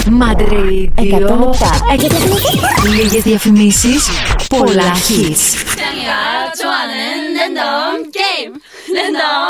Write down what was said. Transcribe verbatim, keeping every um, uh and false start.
Mad Radio εκατόν επτά. Λίγες διαφημίσεις, πολλά hits.